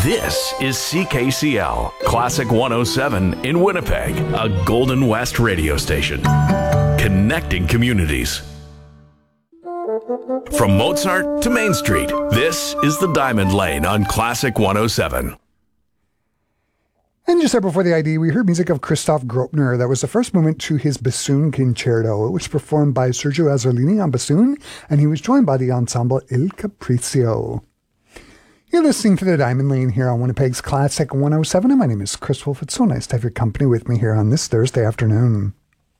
This is CKCL, Classic 107 in Winnipeg, a Golden West radio station. Connecting communities. From Mozart to Main Street, this is the Diamond Lane on Classic 107. And just there before the ID, we heard music of Christoph Graupner. That was the first movement to his bassoon concerto. It was performed by Sergio Azzolini on bassoon, and he was joined by the ensemble Il Capriccio. You're listening to the Diamond Lane here on Winnipeg's Classic 107, and my name is Chris Wolf. It's so nice to have your company with me here on this Thursday afternoon.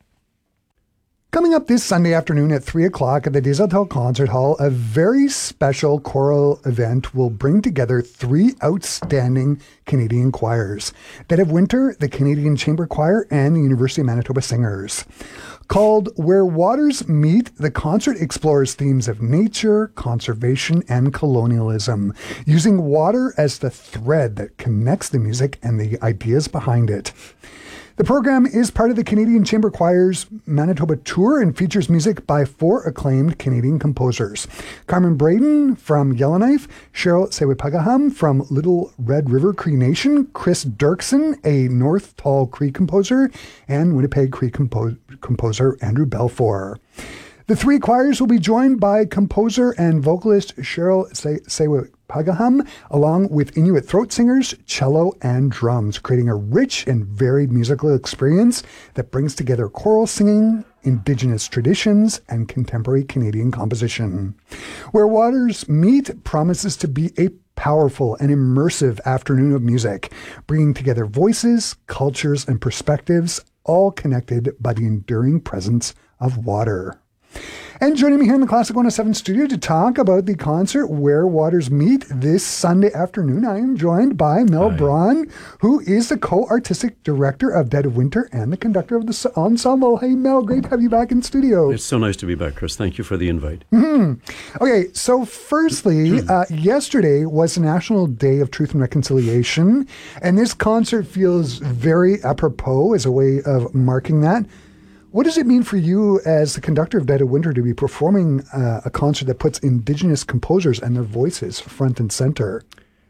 Coming up this Sunday afternoon at 3 o'clock at the Desautels Concert Hall, a very special choral event will bring together three outstanding Canadian choirs: Dead of Winter, the Canadian Chamber Choir, and the University of Manitoba Singers. Called Where Waters Meet, the concert explores themes of nature, conservation, and colonialism, using water as the thread that connects the music and the ideas behind it. The program is part of the Canadian Chamber Choir's Manitoba Tour and features music by four acclaimed Canadian composers: Carmen Braden from Yellowknife, Cheryl Sewipagaham from Little Red River Cree Nation, Chris Dirksen, a North Tall Cree composer, and Winnipeg Cree composer Andrew Belfour. The three choirs will be joined by composer and vocalist Cheryl Sewipagaham, along with Inuit throat singers, cello, and drums, creating a rich and varied musical experience that brings together choral singing, Indigenous traditions, and contemporary Canadian composition. Where Waters Meet promises to be a powerful and immersive afternoon of music, bringing together voices, cultures, and perspectives, all connected by the enduring presence of water. And joining me here in the Classic 107 studio to talk about the concert Where Waters Meet this Sunday afternoon, I am joined by Mel Braun, who is the co-artistic director of Dead of Winter and the conductor of the ensemble. Hey Mel, great to have you back in studio. It's so nice to be back, Chris. Thank you for the invite. Mm-hmm. Okay, so firstly, yesterday was the National Day of Truth and Reconciliation, and this concert feels very apropos as a way of marking that. What does it mean for you as the conductor of Dead of Winter to be performing a concert that puts Indigenous composers and their voices front and center?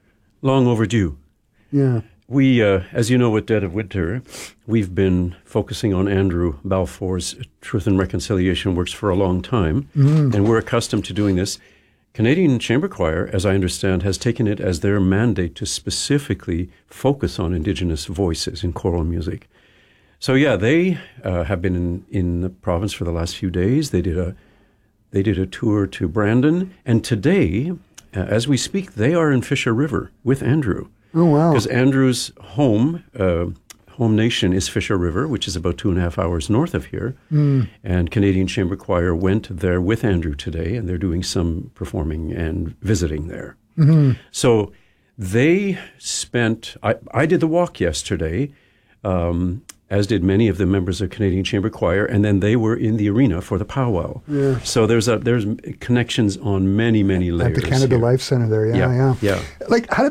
Long overdue. Yeah. We, as you know, with Dead of Winter, we've been focusing on Andrew Balfour's Truth and Reconciliation works for a long time, and we're accustomed to doing this. Canadian Chamber Choir, as I understand, has taken it as their mandate to specifically focus on Indigenous voices in choral music. So yeah, they have been in the province for the last few days. They did a tour to Brandon, and today, as we speak, they are in Fisher River with Andrew. Oh wow! Because Andrew's home nation is Fisher River, which is about 2.5 hours north of here. And Canadian Chamber Choir went there with Andrew today, and they're doing some performing and visiting there. So they spent. I did the walk yesterday. As did many of the members of Canadian Chamber Choir, and then they were in the arena for the powwow. Yeah. So there's connections on many layers. At the Canada here. Life Center there, yeah. Yeah. Like, how